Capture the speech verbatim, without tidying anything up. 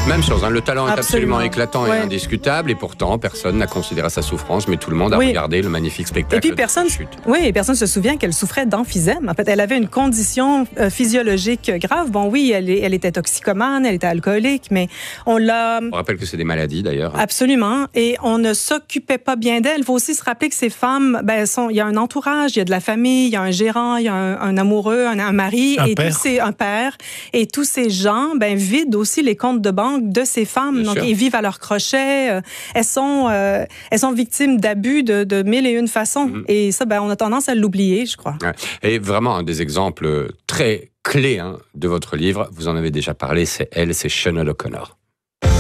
Même chose, hein, le talent est Absolument. absolument éclatant Ouais. et indiscutable, et pourtant, personne n'a considéré sa souffrance, mais tout le monde a Oui. regardé le magnifique spectacle. Et puis personne, de chute. oui, et personne se souvient qu'elle souffrait d'emphysème. En fait, elle avait une condition euh, physiologique grave. Bon, oui, elle, est- elle était toxicomane, elle était alcoolique, mais on l'a On rappelle que c'est des maladies, d'ailleurs. absolument, et on ne s'occupait pas bien d'elle. Il faut aussi se rappeler que ces femmes, ben, elles sont, il y a un entourage, il y a de la famille, il y a un gérant, il y a un, un amoureux, un, un mari, Un et père. tous ces, un père, et tous ces gens, ben, vident aussi les comptes de banque de ces femmes. Bien Donc, sûr. ils vivent à leur crochet. euh, Elles sont, euh, elles sont victimes d'abus de, de mille et une façons. Mhm. Et ça, ben, on a tendance à l'oublier, je crois. Ouais. Et vraiment, un des exemples très clés hein, de votre livre, vous en avez déjà parlé, c'est elle, c'est Sinead O'Connor.